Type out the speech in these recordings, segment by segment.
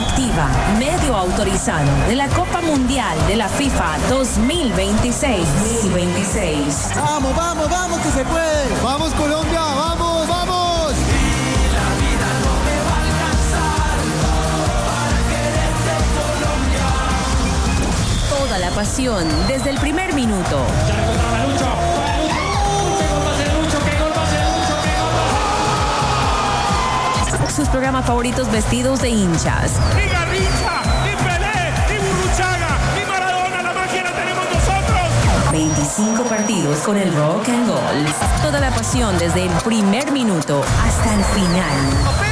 Radioactiva, medio autorizado de la Copa Mundial de la FIFA 2026. Vamos, vamos, vamos, que se puede. Vamos, Colombia, vamos, vamos. Y la vida no me va a alcanzar para quererte, Colombia. Toda la pasión desde el primer minuto. Ya encontraba a Lucho. Sus programas favoritos vestidos de hinchas. Ni Garrincha, ni Pelé, ni Burruchaga, ni Maradona, la magia la tenemos nosotros. 25 partidos con el rock and roll. Toda la pasión desde el primer minuto hasta el final.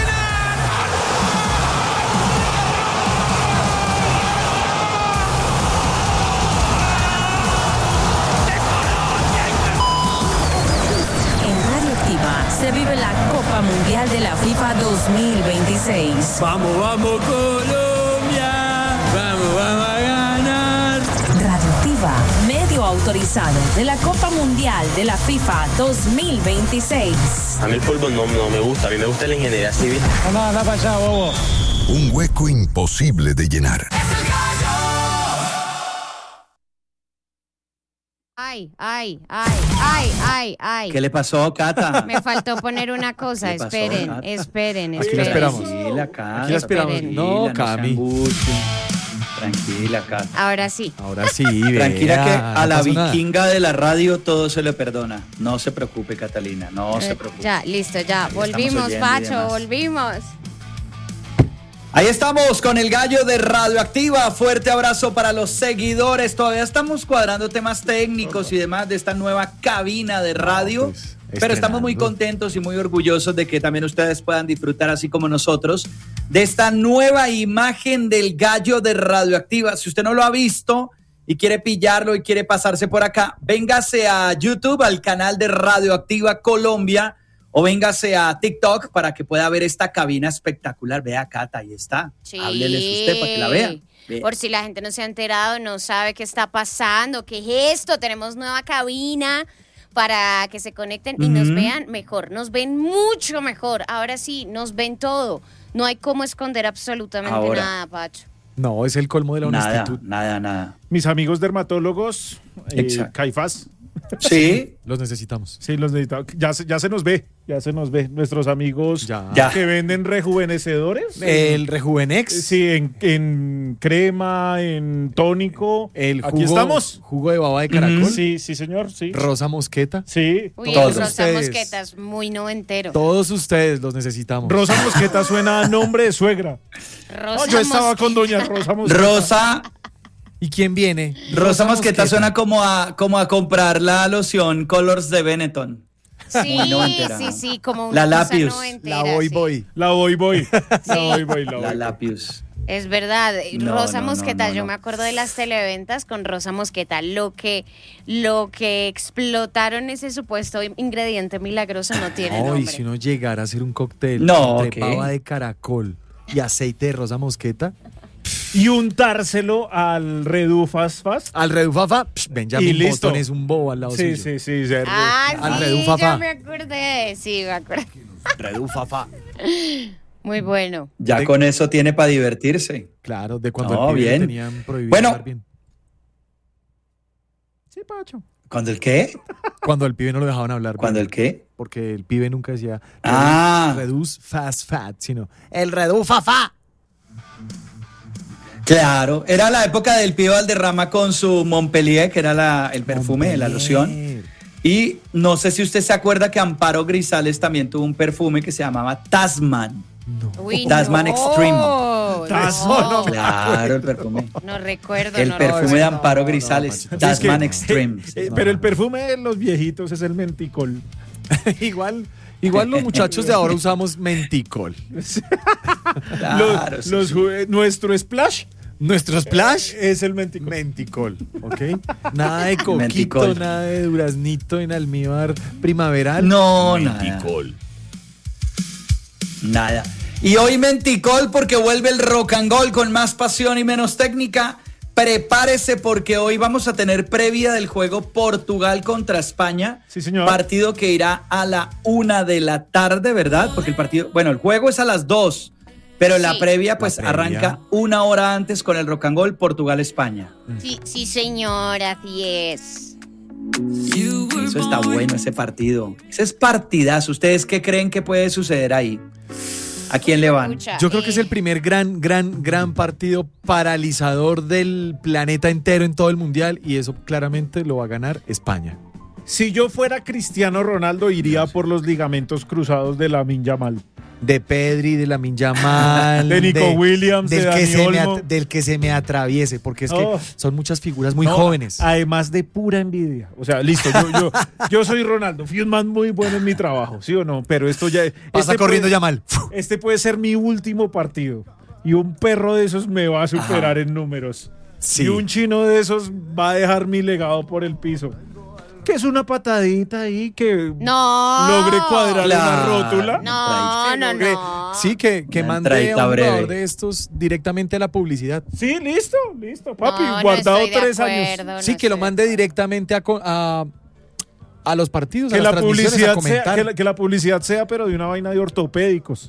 Se vive la Copa Mundial de la FIFA 2026. Vamos, vamos, Colombia. Vamos, vamos a ganar. Radioactiva, medio autorizado de la Copa Mundial de la FIFA 2026. A mí el fútbol no me gusta, a mí me gusta la ingeniería civil. Anda para allá, bobo. Un hueco imposible de llenar. Ay. ¿Qué le pasó, Cata? Me faltó poner una cosa. ¿Qué pasó, Esperen. Aquí la esperamos. Tranquila, Cata. Aquí la esperamos. No, Cami. Tranquila, Cata. Ahora sí. Tranquila que a la no pasa vikinga de la radio todo se le perdona. No se preocupe, Catalina, no se preocupe. Ya, listo, ya. Estamos Volvimos, oyendo y Pacho, demás. volvimos. Ahí estamos con el gallo de Radioactiva. Fuerte abrazo para los seguidores. Todavía estamos cuadrando temas técnicos y demás de esta nueva cabina de radio. Pero estamos muy contentos y muy orgullosos de que también ustedes puedan disfrutar, así como nosotros, de esta nueva imagen del gallo de Radioactiva. Si usted no lo ha visto y quiere pillarlo y quiere pasarse por acá, véngase a YouTube, al canal de Radioactiva Colombia, o véngase a TikTok para que pueda ver esta cabina espectacular. Vea, Cata, ahí está. Sí. Hábleles usted para que la vea. Por si la gente no se ha enterado, no sabe qué está pasando, qué es esto. Tenemos nueva cabina para que se conecten y nos vean mejor. Nos ven mucho mejor. Ahora sí, nos ven todo. No hay cómo esconder absolutamente nada, Pacho. No, es el colmo de la honestitud. Nada. Mis amigos dermatólogos, Caifás. Sí. Los necesitamos. Sí, los necesitamos. Ya se nos ve. Nuestros amigos que venden rejuvenecedores. El Rejuvenex. Sí, en crema, en tónico. Aquí estamos. Jugo de baba de caracol. Sí, señor, sí. Rosa Mosqueta. Sí. Uy, el Rosa Mosqueta es muy noventero. Todos ustedes los necesitamos. Rosa Mosqueta suena a nombre de suegra. Yo estaba con doña Rosa Mosqueta. Rosa. ¿Y quién viene? Rosa Mosqueta suena como a comprar la loción Colors de Benetton. Sí, como una la cosa Lapius. noventera, La Boy sí. Boy. La Boy Boy. La Lapius. Es verdad, Rosa Mosqueta, yo no. me acuerdo de las televentas con Rosa Mosqueta, lo que explotaron ese supuesto ingrediente milagroso no tiene nombre. Y si uno llegara a hacer un cóctel entre baba de caracol y aceite de rosa mosqueta y untárselo al Redufafa. Al Redufafa, Benjamin Button es un bobo al lado suyo. Sí. Al sí, ya me acordé. Sí, me acordé. Redufafa. Muy bueno. Ya con eso tiene para divertirse. Claro, de cuando el pibe tenían prohibido hablar bien. Sí, Pacho. ¿Cuándo el qué? Cuando el pibe no lo dejaban hablar. ¿Cuándo el qué? Porque el pibe nunca decía Reduce fast fat, sino el Redufafa. Claro, era la época del pibe Valderrama con su Montpellier, que era el perfume, la loción. Y no sé si usted se acuerda que Amparo Grisales también tuvo un perfume que se llamaba Tasman. Uy, Tasman Extreme. No. Claro, el perfume. No recuerdo. El perfume de Amparo Grisales, Tasman Extreme. Pero el perfume de los viejitos es el menticol. Igual los muchachos de ahora usamos menticol. Claro, nuestro splash. Nuestro splash es el menticol. Menticol, ¿ok? Nada de coquito, Menticol. Nada de duraznito en almíbar primaveral. No, menticol. Nada. Y hoy menticol porque vuelve el rock and roll con más pasión y menos técnica. Prepárese porque hoy vamos a tener previa del juego Portugal contra España. Sí, señor. Partido que irá a la 1 de la tarde, ¿verdad? Porque el juego es a las 2, Pero la previa, pues, arranca 1 hora antes con el Rock and Roll Portugal-España. Sí, señor, así es. Eso está bueno, ese partido. Ese es partidazo. ¿Ustedes qué creen que puede suceder ahí? ¿A quién le van? Yo creo que es el primer gran partido paralizador del planeta entero en todo el mundial, y eso claramente lo va a ganar España. Si yo fuera Cristiano Ronaldo, iría por los ligamentos cruzados de Lamine Yamal. De Pedri, de Lamine Yamal, de Nico Williams, de Dani Olmo. Del que se me atraviese, porque es que son muchas figuras muy jóvenes. Además de pura envidia. O sea, listo, yo soy Ronaldo, fui un man muy bueno en mi trabajo, ¿sí o no? Pero esto ya... Pasa corriendo Yamal. Este puede ser mi último partido. Y un perro de esos me va a superar en números. Sí. Y un chino de esos va a dejar mi legado por el piso. Que es una patadita ahí que logre cuadrar una rótula. No. Sí, que mande a un jugador de estos directamente a la publicidad. Sí, listo, papi. Guardado 3 años. Sí, que lo mande directamente a los partidos, que a las transmisiones, a comentar. Que la publicidad sea, pero de una vaina de ortopédicos.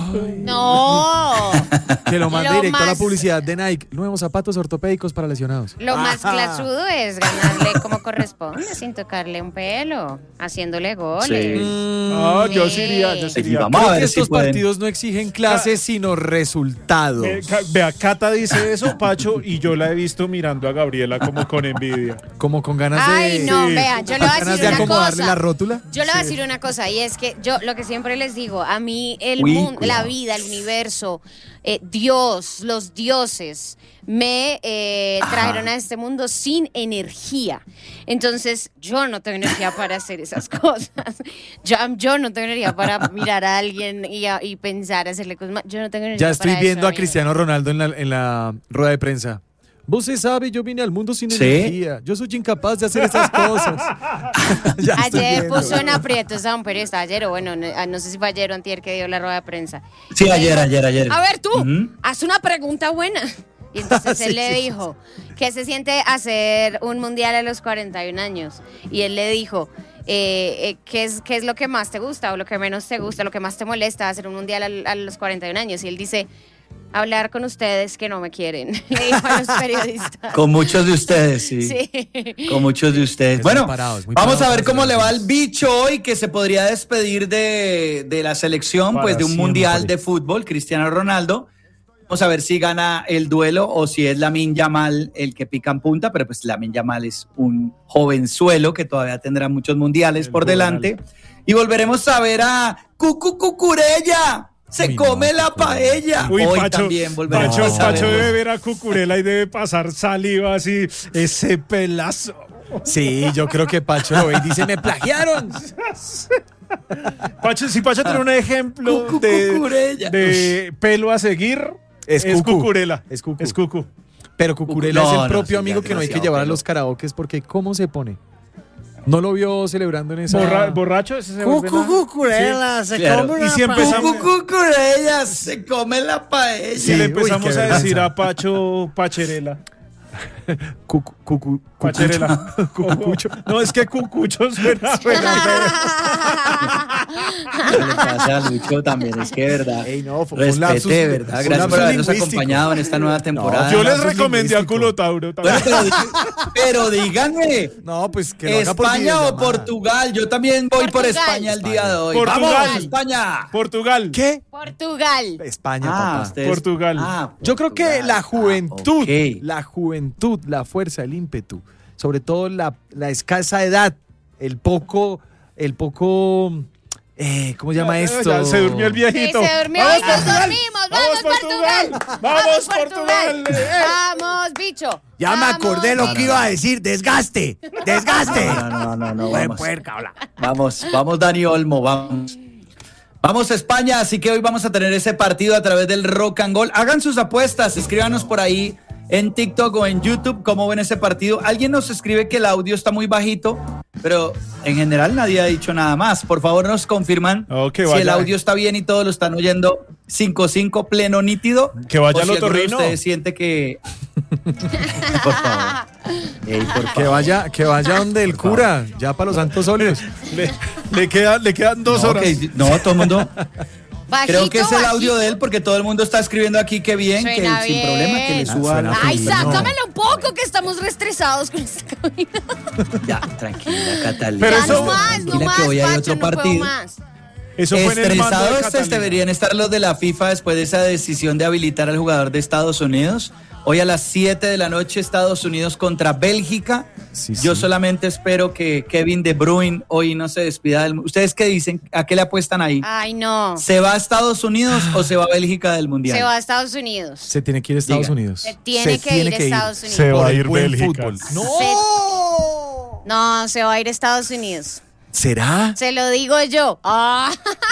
No. Que lo mande directo a la publicidad de Nike. Nuevos zapatos ortopédicos para lesionados. Lo más clasudo es ganarle como corresponde, sin tocarle un pelo, haciéndole goles. Sí. Yo sí iría. Vamos a ver estos partidos no exigen clases, sino resultados. Vea, Cata dice eso, Pacho, y yo la he visto mirando a Gabriela como con envidia. Como con ganas de... Ay, no, vea, yo le voy a decir una cosa. La rótula. Yo le voy a decir una cosa, y es que yo lo que siempre les digo, a mí el mundo, la vida, el universo, Dios, los dioses me trajeron a este mundo sin energía. Entonces yo no tengo energía para hacer esas cosas. Yo no tengo energía para mirar a alguien y pensar, hacerle cosas. Yo no tengo energía. Ya estoy para viendo eso, a Cristiano Ronaldo en la rueda de prensa. Vos se sabe, yo vine al mundo sin energía. Yo soy incapaz de hacer esas cosas. Ayer puso en aprietos a un periodista, ayer, o bueno, no sé si fue ayer o antier que dio la rueda de prensa. Sí, ayer. A ver, tú, haz una pregunta buena. Y entonces él le dijo, ¿qué se siente hacer un mundial a los 41 años? Y él le dijo, ¿qué es lo que más te gusta o lo que menos te gusta, lo que más te molesta hacer un mundial a los 41 años? Y él dice... hablar con ustedes que no me quieren, le dijo a los periodistas. Con muchos de ustedes, sí. Con muchos de ustedes. Bueno, vamos a ver cómo le va al bicho hoy, que se podría despedir de la selección, pues de un mundial de fútbol, Cristiano Ronaldo. Vamos a ver si gana el duelo o si es Lamine Yamal el que pica en punta, pero pues Lamine Yamal es un jovenzuelo que todavía tendrá muchos mundiales por delante. Y volveremos a ver a Cucurella. Se come la paella. Uy, hoy Pacho, también volveremos Pacho debe ver a Cucurella y debe pasar saliva así, ese pelazo. Sí, yo creo que Pacho lo ve y dice, me plagiaron. Pacho, si Pacho tiene un ejemplo de pelo a seguir, es Cucurella. Es Cucu. Pero Cucurella es el propio amigo que no hay que llevar a los karaokes, porque ¿cómo se pone? ¿No lo vio celebrando en esa...? ¿Borracho? Ese se Cucurella, se come la paella. Cucurella, se come la paella. Si le empezamos a decir a Pacho Pacherela. Pacherela. Cucucho. No, es que Cucucho suena. ¿Qué le pasa a Lucho también? Es que verdad. Respete, ¿verdad? Gracias por habernos acompañado en esta nueva temporada. Yo les recomendé a Culotauro también. Pero díganme. No, pues que ¿España o Portugal? Yo también voy por España el día de hoy. Portugal. España. Portugal. ¿Qué? Portugal. España, papá. Portugal. Yo creo que la juventud, la fuerza, el ímpetu, sobre todo la escasa edad, el poco, ¿cómo se llama esto? Ya se durmió el viejito. Sí, se durmió y nos dormimos. ¡Vamos, Portugal! ¡Vamos, Portugal! ¡Vamos, bicho! Ya me acordé lo que iba a decir. ¡Desgaste! No. Vamos, Dani Olmo, vamos. Vamos a España, así que hoy vamos a tener ese partido a través del Rock and Roll. Hagan sus apuestas, escríbanos por ahí en TikTok o en YouTube cómo ven ese partido. Alguien nos escribe que el audio está muy bajito, pero en general nadie ha dicho nada más. Por favor, nos confirman si el audio está bien y todos lo están oyendo 5-5 pleno nítido. Que vaya al otorrino. Usted siente que... Por favor. Que vaya donde el cura, ya para los santos óleos. Le quedan 2 horas. No, todo el mundo... Bajito, Creo que es el audio bajito. de él porque todo el mundo está escribiendo aquí que bien, que Suena sin problema, que le bien. suba Suena la Ay, fino. sácamelo un poco, que estamos reestresados con esta cabina. Ya, tranquila, Catalina. Pero Ya eso- no más, no Tranquila, más, que hoy hay Pacho, otro no puedo partido. más. Eso fue en el mando de Estresados Catalina. deberían estar los de la FIFA después de esa decisión de habilitar al jugador de Estados Unidos. Hoy a las 7 de la noche Estados Unidos contra Bélgica. Sí, Yo sí. solamente espero que Kevin De Bruyne hoy no se despida del... ¿Ustedes qué dicen? ¿A qué le apuestan ahí? Ay, no. ¿Se va a Estados Unidos o se va a Bélgica del Mundial? Se va a Estados Unidos. Se tiene que ir a Estados Diga. Unidos. Se tiene que ir a Estados Unidos. Se va Por a el ir buen Bélgica. fútbol. No. No, se va a ir a Estados Unidos. ¿Será? Se lo digo yo. Ah.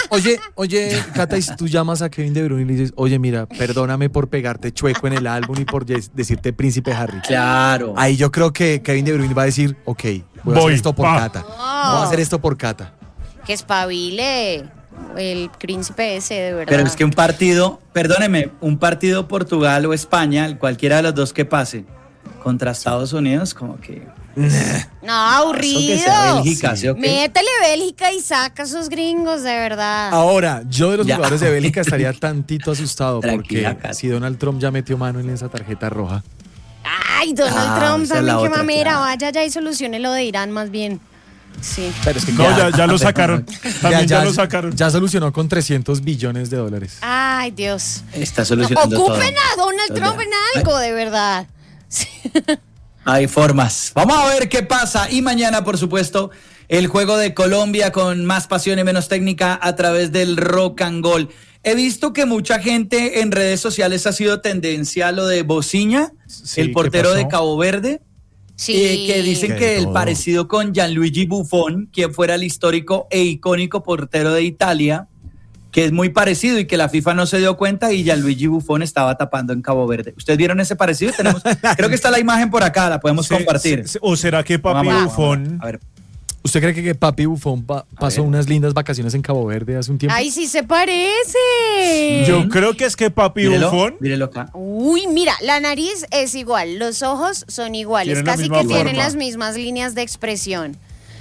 Oye, Cata, y si tú llamas a Kevin De Bruyne y le dices, oye, mira, perdóname por pegarte chueco en el álbum y por decirte Príncipe Harry. Claro. Ahí yo creo que Kevin De Bruyne va a decir, ok, voy a hacer Voy, esto por pa. Cata. Voy a hacer esto por Cata. Que espabile el príncipe ese, de verdad. Pero es que un partido, perdóneme, un partido Portugal o España, cualquiera de los dos que pase, contra Estados Unidos, como que... No, Eso aburrido. que sea Bélgica, ¿sí o qué? Métele Bélgica y saca a esos gringos, de verdad. Ahora, yo de los Ya. jugadores de Bélgica estaría tantito asustado Tranquila, porque Cata. si Donald Trump ya metió mano en esa tarjeta roja. Ay, Donald Trump esa es la también, qué otra, mamera. claro. Vaya ya y solucione lo de Irán más bien. Sí. Pero es que No, ya lo sacaron. También ya lo sacaron. Ya solucionó con $300 billones. Ay, Dios. Está No, solucionando todo. ocupen a Donald Todo Trump ya. en algo, de verdad. Sí. Hay formas. Vamos a ver qué pasa. Y mañana, por supuesto, el juego de Colombia con más pasión y menos técnica a través del Rock and Gold. He visto que mucha gente en redes sociales ha sido tendencia a lo de Bociña, Sí, el ¿qué portero pasó? de Cabo Verde. Sí. Que dicen Que que el todo. parecido con Gianluigi Buffon, quien fuera el histórico e icónico portero de Italia, que es muy parecido y que la FIFA no se dio cuenta y Gianluigi Buffon estaba tapando en Cabo Verde. ¿Ustedes vieron ese parecido? Creo que está la imagen por acá, la podemos compartir. ¿O será que Papi Vamos, Buffon? a ver. ¿Usted cree que Papi Buffon pasó ver. unas lindas vacaciones en Cabo Verde hace un tiempo? Ay, sí se parece. Yo creo que es que Papi Buffon. Mírelo acá. Uy, mira, la nariz es igual, los ojos son iguales, Tienen la casi misma que tienen forma. las mismas líneas de expresión.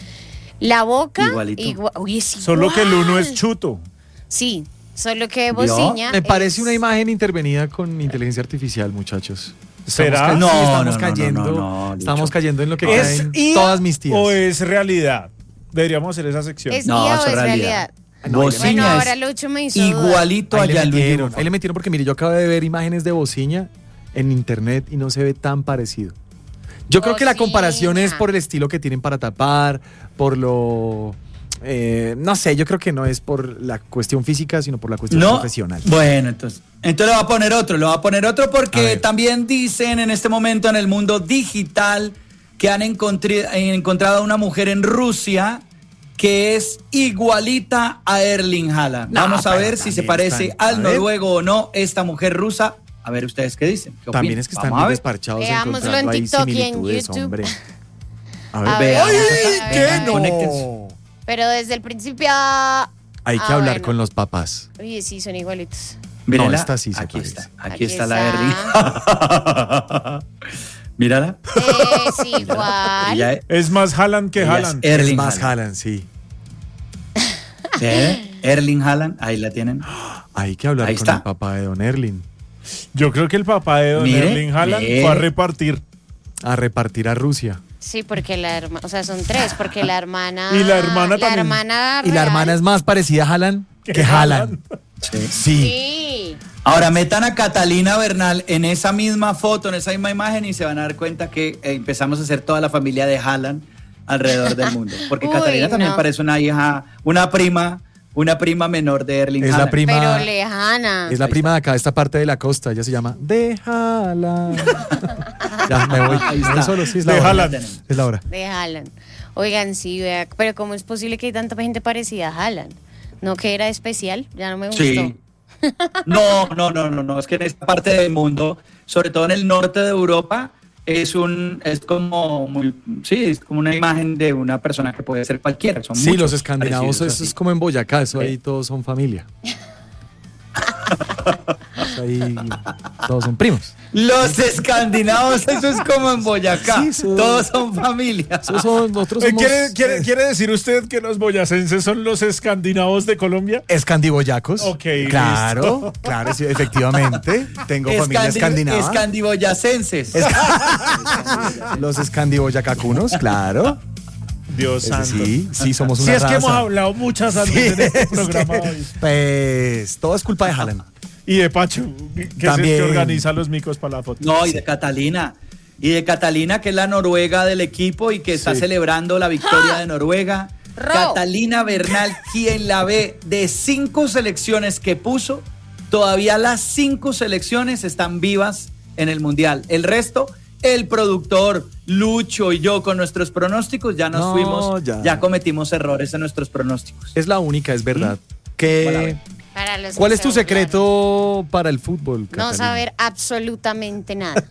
La boca, Igualito. Uy, es igual. Solo que el uno es chuto. Sí, solo que Bociña. Me parece es- una imagen intervenida con inteligencia artificial, muchachos. ¿Será? Sí, No, estamos no, no, cayendo, no, no, Lucho. estamos cayendo en lo que ¿Es caen IA todas mis tías. o es realidad? Deberíamos hacer esa sección. ¿Es No, IA eso o es es realidad. realidad? Bociña Bueno, es ahora Lucho me hizo dudar. igualito a Ahí le Gianluigi metieron, Buffon. ahí le metieron porque mire, yo acabo de ver imágenes de Bociña en internet y no se ve tan parecido. Yo creo que la comparación es Bociña. por el estilo que tienen para tapar, por lo... no sé, yo creo que no es por la cuestión física, sino por la cuestión No, profesional. bueno, entonces le va a poner otro A porque ver. también dicen en este momento en el mundo digital que han encontrado a una mujer en Rusia que es igualita a Erling Haaland. No, Vamos a pero ver si se también parece están- al a ver. noruego o no esta mujer rusa. A ver ustedes qué dicen. ¿Qué También opinan? es que están Vamos a muy ver. desparchados Veámoslo encontrando en ahí TikTok y en similitudes, YouTube. hombre. A A ver, ver. Veamos. Ay, Venga, ¿qué no? conéctense. Pero desde el principio. Ah, hay que hablar bueno. con los papás. Oye, sí, son igualitos. Mírala. No, esta sí se aquí parece. está. Aquí Aquí está está. la Erling. Mírala. Es Ella igual. es, Es más Haaland que ella es Haaland. Erling Es más Haaland. Haaland, sí. Erling Haaland, ahí la tienen. Hay que hablar Ahí con está. el papá de Don Erling. Yo creo que el papá de Don Mire, Erling Haaland mire. fue a repartir. A repartir a Rusia. Sí, porque la hermana. O sea, son tres, porque la hermana. Y la hermana La también. hermana. Y la real. hermana es más parecida a Haaland que Haaland. Sí. Sí. Ahora metan a Catalina Bernal en esa misma foto, en esa misma imagen y se van a dar cuenta que empezamos a ser toda la familia de Haaland alrededor del mundo. Porque Uy, Catalina también no. parece una hija, una prima menor de Erling Es la Haaland. prima. Pero lejana. Es la prima de acá, de esta parte de la costa. Ella se llama De Haaland. Ya, me voy. Ahí Me voy está. solo, sí, es la De hora. Haaland. Es la hora. De Haaland. Oigan, sí, vea. Pero ¿cómo es posible que hay tanta gente parecida a Haaland? ¿No que era especial? Ya no me gustó. Sí. No. Es que en esta parte del mundo, sobre todo en el norte de Europa, es como una imagen de una persona que puede ser cualquiera. Son Sí, muchos los escandinavos, parecidos eso así. es como en Boyacá, eso Sí. ahí todos son familia. Eso ahí todos son primos. Los escandinavos, eso es como en Boyacá. Sí, todos son familia. Nosotros somos... ¿Quiere decir usted que los boyacenses son los escandinavos de Colombia? Escandiboyacos. Ok, claro, listo. claro, sí, efectivamente. Tengo familia escandinava. Escandiboyacenses. Los escandiboyacacunos, claro. Dios santo. Sí, somos una raza. Sí, es que hemos hablado muchas antes en este programa hoy. Pues, todo es culpa de Haaland. Y de Pacho, que También. es el que organiza los micos para la foto. No, y de Catalina. Y de Catalina, que es la noruega del equipo y que está celebrando la victoria de Noruega. Catalina Bernal, quien la ve de 5 selecciones que puso, todavía las 5 selecciones están vivas en el Mundial. El resto, el productor, Lucho y yo con nuestros pronósticos ya nos fuimos, ya cometimos errores en nuestros pronósticos. Es la única, es verdad. ¿Cuál es tu secreto para el fútbol, Catalina? No saber absolutamente nada.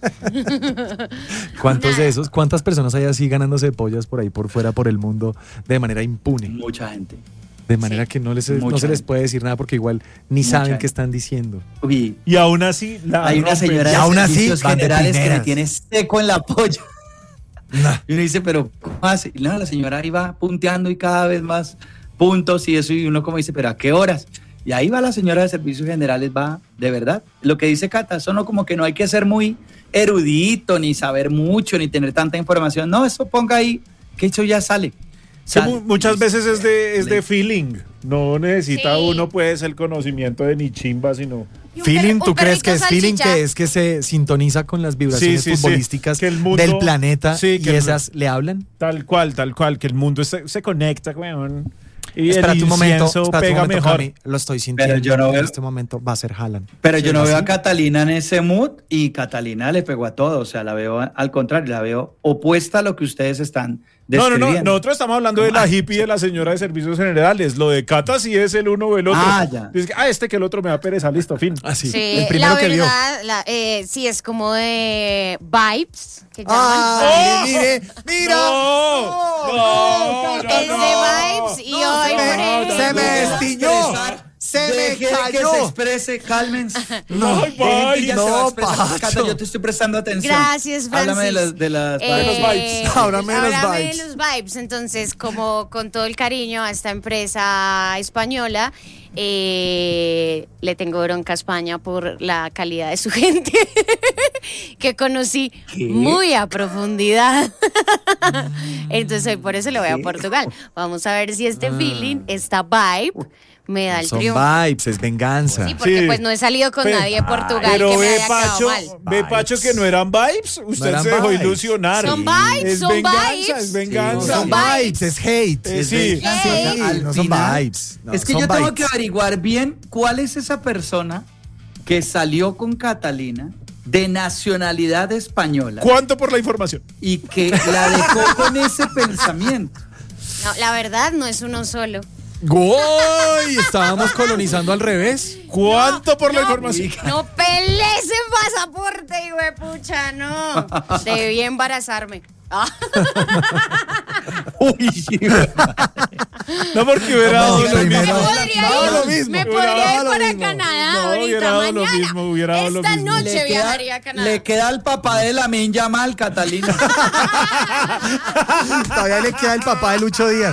¿Cuántas personas hay así ganándose pollas por ahí por fuera, por el mundo, de manera impune? Mucha gente. De manera que no se les puede decir nada porque igual ni saben qué están diciendo. Uy. Y aún así hay una señora de servicios generales que le tiene seco en la polla. Y uno dice, pero ¿cómo hace? No, la señora iba punteando y cada vez más puntos y eso, y uno como dice, pero ¿a qué horas? Y ahí va la señora de servicios generales, va, de verdad. Lo que dice Cata, eso no, como que no hay que ser muy erudito, ni saber mucho, ni tener tanta información. No, eso ponga ahí, que eso ya sale. Muchas veces es de feeling. No necesita uno, pues, el conocimiento de ni chimba, sino... Feeling, ¿tú crees que es feeling, que es que se sintoniza con las vibraciones futbolísticas del planeta y esas le hablan? Tal cual, que el mundo se conecta, weón. Y espérate un momento, pega mejor. Lo estoy sintiendo. Pero yo no veo, en este momento va a ser Haaland. Pero yo no veo a Catalina en ese mood y Catalina le pegó a todo. O sea, la veo al contrario, la veo opuesta a lo que ustedes están describiendo. No, nosotros estamos hablando de la hippie de la señora de servicios generales. Lo de Cata sí es el uno o el otro. Ya. Dice que el otro me da pereza, listo, fin. Sí, el primero que vio. Sí, es como de vibes. Que mira. Es de vibes y hoy se me destiñó. Se me cayó. Que se exprese, cálmense. No, Cata, yo te estoy prestando atención. Gracias, Francis. Háblame de los vibes. Háblame de los vibes. Entonces, como con todo el cariño a esta empresa española, le tengo bronca a España por la calidad de su gente que conocí muy a profundidad. Entonces, hoy por eso le voy a Portugal. Vamos a ver si este feeling, esta vibe, me da el triunfo. Son vibes, es venganza. Sí, porque pues no he salido con nadie de Portugal pero que me haya quedado mal. Ve, Pacho, que no eran vibes. Usted se dejó ilusionar. Son vibes, son vibes. Es venganza. No son vibes, es hate. No son vibes. Es que yo tengo que averiguar bien cuál es esa persona que salió con Catalina de nacionalidad española. ¿Cuánto por la información? Y que la dejó con ese pensamiento. No, la verdad no es uno solo. ¡Uy! Estábamos colonizando al revés. ¿Cuánto por la información? No pelees en pasaporte, hijuepucha, no. Debí embarazarme. Uy, no, porque hubiera dado lo mismo. Me podría ir para Canadá ahorita, mañana. Esta noche viajaría a Canadá. Le queda el papá de Lamine Yamal, Catalina. Todavía le queda el papá de Lucho Díaz.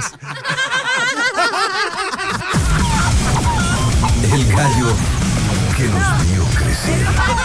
El gallo que nos vio crecer.